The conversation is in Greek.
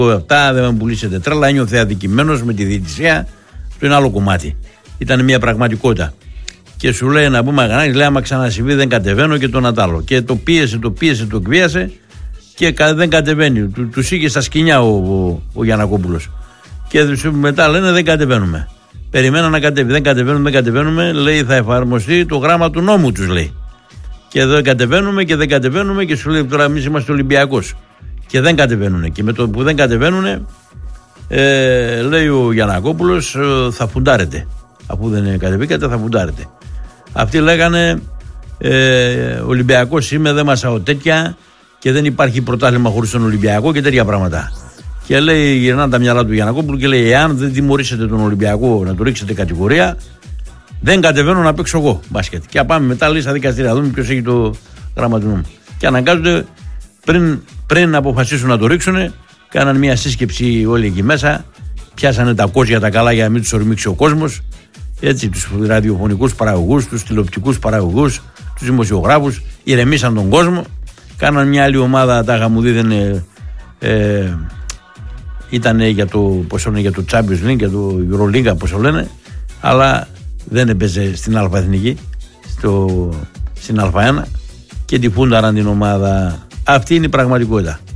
αυτά, δεν με πουλήσετε τρέλα. Ένιωθε αδικημένος με τη διαιτησία. Το είναι άλλο κομμάτι. Ήταν μια πραγματικότητα. Και σου λέει να πούμε αγανάκι, λέει άμα ξανασυμβεί δεν κατεβαίνω και τον Ατάλο. Και το πίεσε, το εκβίασε και δεν κατεβαίνει. Τους είχε στα σκοινιά ο Γιαννακόπουλος. Και μετά λένε δεν κατεβαίνουμε. Περιμένα να κατέβει. Δεν κατεβαίνουμε. Λέει θα εφαρμοστεί το γράμμα του νόμου τους λέει. Και εδώ κατεβαίνουμε και σου λέει τώρα εμείς είμαστε Ολυμπιακός. Και δεν κατεβαίνουν. Και με το που δεν κατεβαίνουν, λέει ο Γιαννακόπουλος θα φουντάρετε. Αφού δεν κατεβήκατε θα φουντάρετε. Αυτοί λέγανε Ολυμπιακός είμαι, δεν μασάω τέτοια και δεν υπάρχει πρωτάθλημα χωρίς τον Ολυμπιακό και τέτοια πράγματα. Και λέει, γυρνάνε τα μυαλά του Γιαννακόπουλου και λέει: εάν δεν τιμωρήσετε τον Ολυμπιακό να του ρίξετε κατηγορία, δεν κατεβαίνω να παίξω εγώ μπάσκετ. Και πάμε μετά λέει στα δικαστήρια, δούμε ποιος έχει το γράμμα του νόμου. Και αναγκάζονται πριν αποφασίσουν να το ρίξουν, κάναν μια σύσκεψη όλοι εκεί μέσα, πιάσανε τα κόζια τα καλά για να μην τους ορμήξει ο κόσμος. Έτσι, τους ραδιοφωνικούς παραγωγούς, τους τηλεοπτικούς παραγωγούς, τους δημοσιογράφους, ηρεμήσαν τον κόσμο. Κάναν μια άλλη ομάδα, τα γαμουδίδαινε, ήταν για το Champions League, για το Euroleague, πώς το λένε, αλλά δεν έπαιζε στην Α' Εθνική, στην Α1 και τη φούνταραν την ομάδα. Αυτή είναι η πραγματικότητα.